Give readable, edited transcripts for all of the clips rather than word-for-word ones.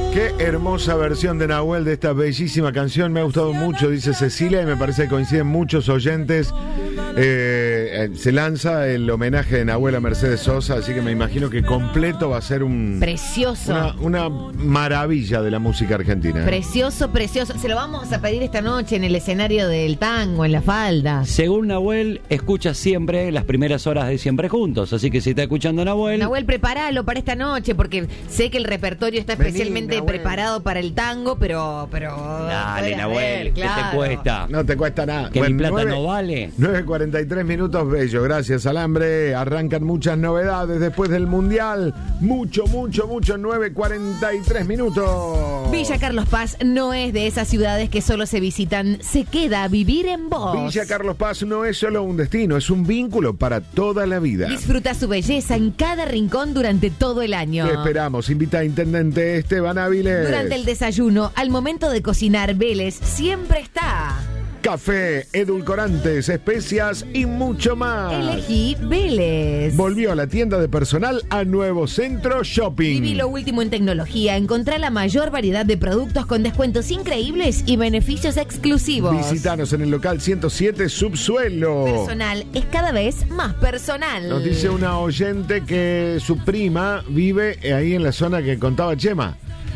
Qué hermosa versión de Nahuel de esta bellísima canción. Me ha gustado mucho, dice Cecilia, y me parece que coinciden muchos oyentes. Se lanza el homenaje de Nahuel a Mercedes Sosa, así que me imagino que completo va a ser un... Precioso. Una maravilla de la música argentina. Precioso, precioso. Se lo vamos a pedir esta noche en el escenario del tango, en La Falda. Según Nahuel, escucha siempre las primeras horas de Siempre Juntos. Así que si está escuchando Nahuel... Nahuel, prepáralo para esta noche, porque sé que el repertorio está especialmente preparado para el tango, pero dale, Nahuel, ¿qué te cuesta? No te cuesta nada. Que mi plata no vale. 9:43 minutos, bello. Gracias, Alambre. Arrancan muchas novedades después del Mundial. Mucho, 9:43 minutos. Villa Carlos Paz no es de esas ciudades que solo se visitan, se queda a vivir en vos. Villa Carlos Paz no es solo un destino, es un vínculo para toda la vida. Disfruta su belleza en cada rincón durante todo el año. Te esperamos. Invita a Intendente Esteban Áviles. Durante el desayuno, al momento de cocinar, Vélez siempre está. Café, edulcorantes, especias y mucho más. Elegí Vélez. Volvió a la tienda de personal a Nuevo Centro Shopping. Viví lo último en tecnología. Encontrá la mayor variedad de productos con descuentos increíbles y beneficios exclusivos. Visítanos en el local 107 Subsuelo. Personal es cada vez más personal. Nos dice una oyente que su prima vive ahí en la zona que contaba Chema.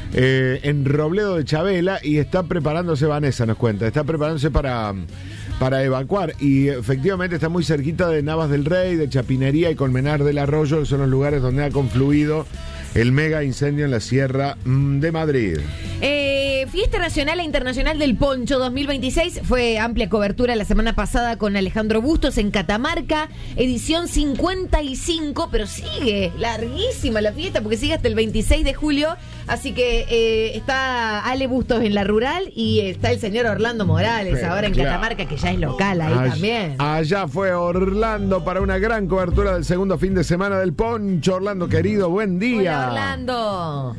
En Robledo de Chabela, y está preparándose, Vanessa nos cuenta, está preparándose para evacuar, y efectivamente está muy cerquita de Navas del Rey, de Chapinería y Colmenar del Arroyo, que son los lugares donde ha confluido el mega incendio en la Sierra de Madrid. Fiesta Nacional e Internacional del Poncho 2026 fue amplia cobertura la semana pasada con Alejandro Bustos en Catamarca, edición 55, pero sigue larguísima la fiesta porque sigue hasta el 26 de julio, así que está Ale Bustos en la rural y está el señor Orlando Morales ahora en Catamarca, que ya es local ahí también. Allá fue Orlando para una gran cobertura del segundo fin de semana del Poncho. Orlando querido, buen día. Hola, Orlando.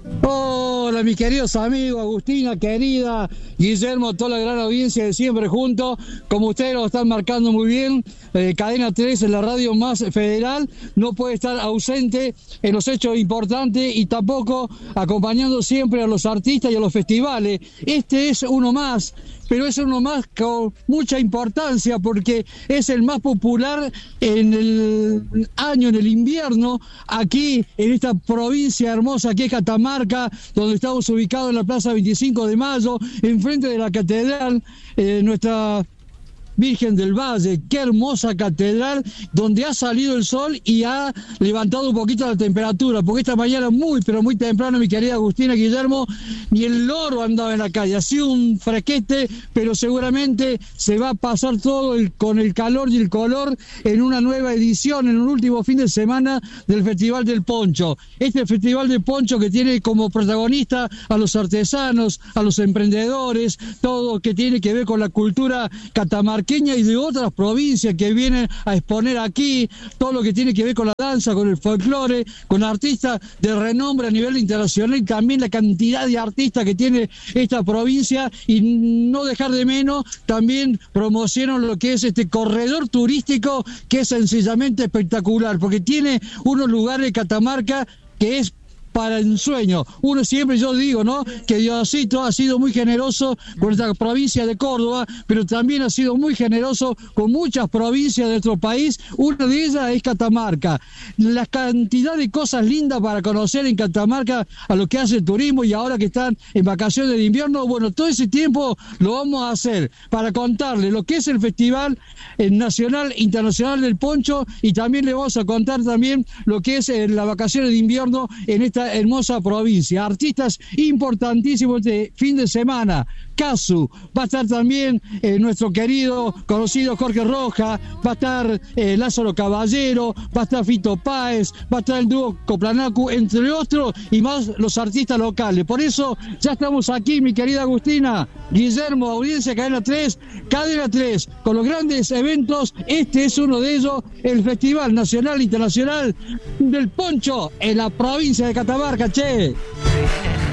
Hola, mis queridos amigos, Agustina, querida, Guillermo, toda la gran audiencia de Siempre Juntos. Como ustedes lo están marcando muy bien, Cadena 3 es la radio más federal, no puede estar ausente en los hechos importantes y tampoco acompañando siempre a los artistas y a los festivales. Este es uno más, pero es uno más con mucha importancia porque es el más popular en el año, en el invierno, aquí en esta provincia hermosa que es Catamarca, donde estamos ubicados en la Plaza 25 de Mayo, enfrente de la catedral, nuestra Virgen del Valle. Qué hermosa catedral, donde ha salido el sol y ha levantado un poquito la temperatura, porque esta mañana muy, pero muy temprano, mi querida Agustina, Guillermo, ni el loro andaba en la calle. Ha sido un fresquete, pero seguramente se va a pasar todo con el calor y el color en una nueva edición, en un último fin de semana del Festival del Poncho. Este Festival del Poncho que tiene como protagonista a los artesanos, a los emprendedores, todo que tiene que ver con la cultura catamarqueña y de otras provincias que vienen a exponer aquí, todo lo que tiene que ver con la danza, con el folclore, con artistas de renombre a nivel internacional y también la cantidad de artistas que tiene esta provincia, y no dejar de menos, también promocionan lo que es este corredor turístico que es sencillamente espectacular, porque tiene unos lugares de Catamarca que es para ensueño. Uno siempre, yo digo, ¿no?, que Diosito ha sido muy generoso con esta provincia de Córdoba, pero también ha sido muy generoso con muchas provincias de nuestro país. Una de ellas es Catamarca. La cantidad de cosas lindas para conocer en Catamarca a lo que hace el turismo, y ahora que están en vacaciones de invierno, bueno, todo ese tiempo lo vamos a hacer para contarles lo que es el Festival Nacional Internacional del Poncho, y también le vamos a contar también lo que es las vacaciones de invierno en esta hermosa provincia. Artistas importantísimos de fin de semana. Casu, va a estar también nuestro querido, conocido Jorge Roja, va a estar Lázaro Caballero, va a estar Fito Páez, va a estar el dúo Coplanacu, entre otros, y más los artistas locales. Por eso ya estamos aquí, mi querida Agustina, Guillermo, audiencia Cadena 3, con los grandes eventos. Este es uno de ellos, el Festival Nacional Internacional del Poncho en la provincia de Catamarca, che.